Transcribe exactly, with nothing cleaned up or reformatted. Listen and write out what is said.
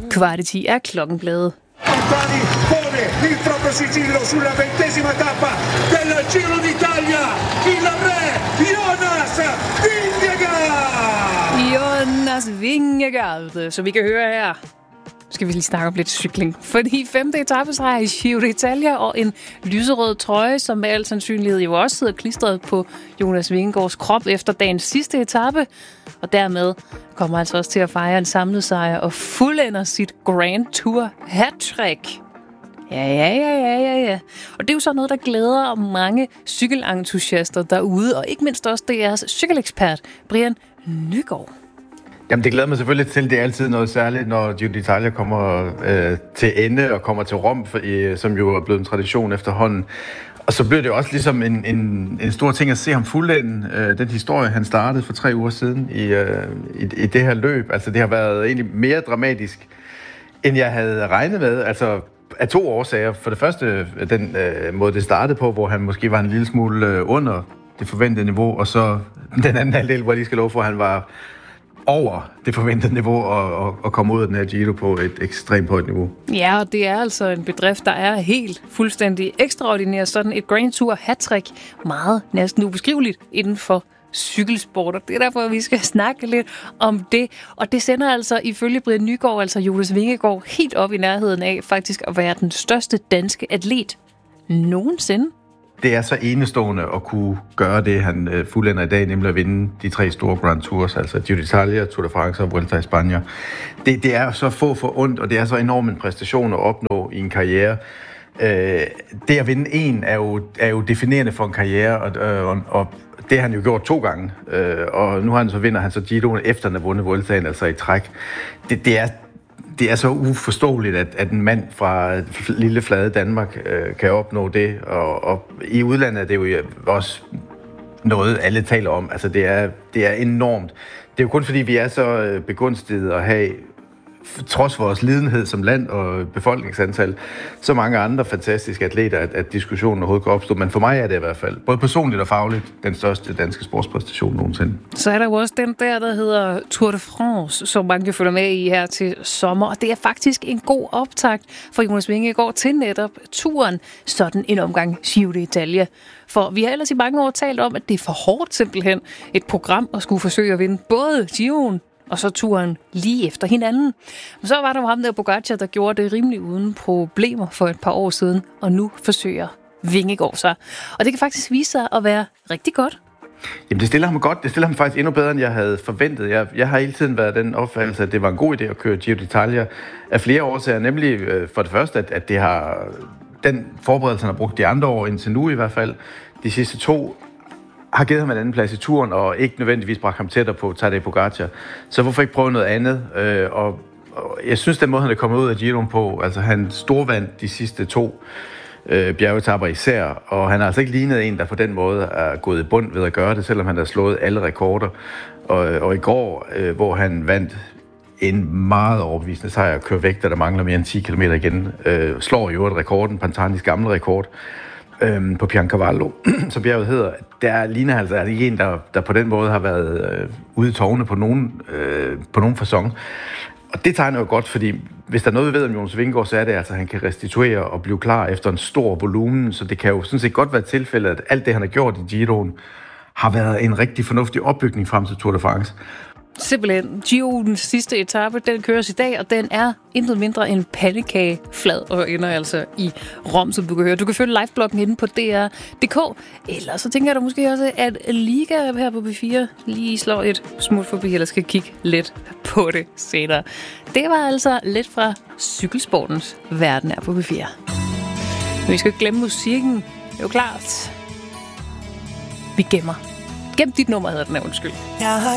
Kvart i ti er klokken blevet. Montani pone il proprio sigillo sulla ventesima tappa del Giro d'Italia. Il re Jonas Vingegaard. Jonas Vingegaard, som vi kan høre her. Skal vi lige snakke om lidt cykling. Fordi femte etapesejr i Giro d'Italia og en lyserød trøje, som med al sandsynlighed jo også sidder klistret på Jonas Vingegaards krop efter dagens sidste etape. Og dermed kommer altså også til at fejre en samlet sejr og fuldender sit Grand Tour hattrick. Ja, ja, ja, ja, ja, ja. Og det er jo så noget, der glæder mange cykelentusiaster derude, og ikke mindst også deres cykelekspert, Brian Nygaard. Jamen, det glæder mig selvfølgelig til. Det er altid noget særligt, når Giro d'Italia kommer øh, til ende og kommer til Rom, for, øh, som jo er blevet en tradition efterhånden. Og så bliver det også ligesom en, en, en stor ting at se ham fuldende øh, den historie, han startede for tre uger siden i, øh, i, i det her løb. Altså, det har været egentlig mere dramatisk, end jeg havde regnet med. Altså, af to årsager. For det første, den øh, måde, det startede på, hvor han måske var en lille smule øh, under det forventede niveau, og så den anden halvdel, hvor jeg lige skal love for, at han var over det forventede niveau og, og, og komme ud af den her Giro på et ekstremt højt niveau. Ja, og det er altså en bedrift, der er helt fuldstændig ekstraordinær. Sådan et Grand Tour hattrick, meget næsten ubeskriveligt inden for cykelsport. Og det er derfor, at vi skal snakke lidt om det. Og det sender altså ifølge Brian Nygaard, altså Jonas Vingegaard, helt op i nærheden af faktisk at være den største danske atlet nogensinde. Det er så enestående at kunne gøre det, han øh, fuldender i dag, nemlig at vinde de tre store Grand Tours, altså Giro d'Italia, Tour de France og Vuelta a España. Det, det er så få for ondt, og det er så enorm en præstation at opnå i en karriere. Øh, det at vinde en er jo, er jo definerende for en karriere, og, og, og det har han jo gjort to gange. Øh, og nu har han så vinder han så Giroen efter han har vundet Vueltaen, altså i træk. Det, det er Det er så uforståeligt, at, at en mand fra lille flade Danmark øh, kan opnå det, og, og i udlandet er det jo også noget, alle taler om. Altså, det er, det er enormt. Det er jo kun fordi, vi er så begunstiget at have, trods vores lidenhed som land og befolkningsantal, så mange andre fantastiske atleter, at, at diskussionen overhovedet kan opstå. Men for mig er det i hvert fald, både personligt og fagligt, den største danske sportspræstation nogensinde. Så er der jo også den der, der hedder Tour de France, som mange kan følge med i her til sommer. Og det er faktisk en god optakt for Jonas Vingegaard til netop turen, sådan en omgang Giro d'Italia. For vi har ellers i mange år talt om, at det er for hårdt simpelthen et program at skulle forsøge at vinde både Giroen og så turen lige efter hinanden. Og så var der jo ham der Pogačar, der gjorde det rimelig uden problemer for et par år siden, og nu forsøger Vingegaard sig. Og det kan faktisk vise sig at være rigtig godt. Jamen, det stiller ham godt. Det stiller ham faktisk endnu bedre, end jeg havde forventet. Jeg, jeg har hele tiden været den opfattelse, at det var en god idé at køre Giro d'Italia af flere årsager. Nemlig øh, for det første, at, at det har den forberedelse, han har brugt de andre år, indtil nu i hvert fald, de sidste to, har givet ham en anden plads i turen, og ikke nødvendigvis bragt ham tættere på Tadej Pogačar. Så hvorfor ikke prøve noget andet? Øh, og, og jeg synes, den måde, han er kommet ud af Giroen på, altså han storvandt de sidste to øh, bjergetapper især, og han har altså ikke lignet en, der på den måde er gået i bund ved at gøre det, selvom han har slået alle rekorder. Og, og i går, øh, hvor han vandt en meget overbevisende sejr at køre væk, da der mangler mere end ti kilometer igen, øh, slår jo et rekorden, Pantanis gamle rekord, Øhm, på Piancavallo, som bjerget hedder, der ligner altså er det ikke en, der, der på den måde har været øh, ude i tårne på nogen, øh, på nogen facon. Og det tegner jo godt, fordi hvis der er noget, vi ved om Jonas Vingegaard, så er det altså, at han kan restituere og blive klar efter en stor volumen, så det kan jo sådan set godt være tilfældet, at alt det, han har gjort i Giroen, har været en rigtig fornuftig opbygning frem til Tour de France. Simpelthen. Giroens sidste etape, den køres i dag, og den er intet mindre end pandekageflad og ender altså i Rom, som du kan høre. Du kan følge livebloggen inde på D R punktum d k, eller så tænker jeg da måske også, at Liga her på B fire lige slår et smut forbi, eller skal kigge lidt på det senere. Det var altså lidt fra cykelsportens verden her på B fire. Men vi skal ikke glemme musikken. Det er jo klart. Vi gemmer. Gem dit nummer, hedder den her, undskyld. Jeg har